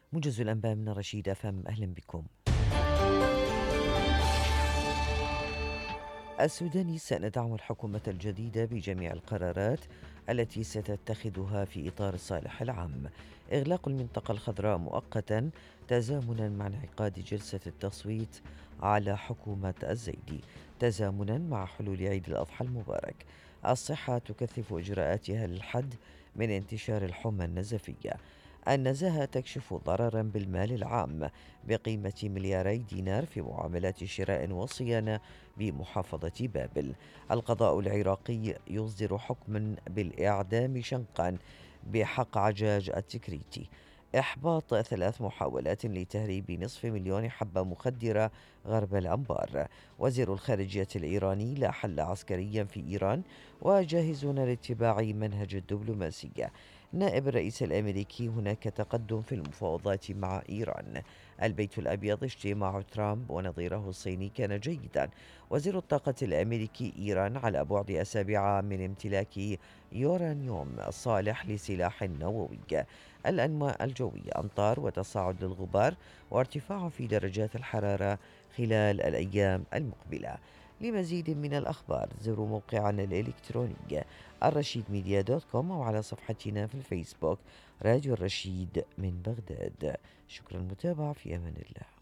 موجز الأنباء من رشيد أفهم، أهلا بكم. السوداني سندعم الحكومة الجديدة بجميع القرارات التي ستتخذها في إطار الصالح العام. إغلاق المنطقة الخضراء مؤقتا تزامنا مع انعقاد جلسة التصويت على حكومة الزيدي، تزامنا مع حلول عيد الأضحى المبارك. الصحة تكثف إجراءاتها للحد من انتشار الحمى النزفية. النزاهة تكشف ضررا بالمال العام بقيمة ملياري دينار في معاملات شراء وصيانة بمحافظة بابل. القضاء العراقي يصدر حكما بالإعدام شنقا بحق عجاج التكريتي. إحباط 3 محاولات لتهريب نصف مليون حبة مخدرة غرب الأنبار. وزير الخارجية الإيراني: لا حل عسكريا في إيران وجاهزون لاتباع منهج الدبلوماسية. نائب الرئيس الأمريكي: هناك تقدم في المفاوضات مع إيران. البيت الأبيض: اجتماع ترامب ونظيره الصيني كان جيدا. وزير الطاقة الأمريكي: إيران على بعد أسابيع من امتلاك يورانيوم صالح لسلاح نووي. الأنواع الجوية: أمطار وتصاعد للغبار وارتفاع في درجات الحرارة خلال الأيام المقبلة. لمزيد من الأخبار زوروا موقعنا الإلكتروني الرشيد ميديا دوت كوم، أو على صفحتنا في الفيسبوك راديو الرشيد من بغداد. شكرا، المتابعة، في أمان الله.